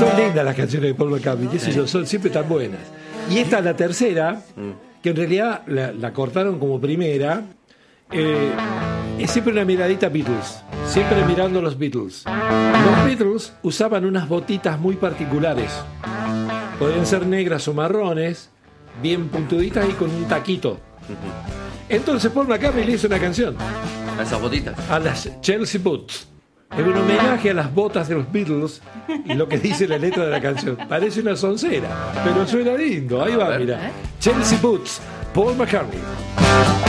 Son lindas las canciones de Paul McCartney, qué sé yo, son siempre tan buenas. Y esta es la tercera, que en realidad la cortaron como primera. Es siempre una miradita Beatles, siempre mirando los Beatles. Los Beatles usaban unas botitas muy particulares. Podían ser negras o marrones, bien puntuditas y con un taquito. Entonces Paul McCartney le hizo una canción ¿A esas botitas? a las Chelsea Boots. Es un homenaje a las botas de los Beatles y lo que dice la letra de la canción. Parece una soncera, pero suena lindo. Ahí va, mira. Chelsea Boots, Paul McCartney.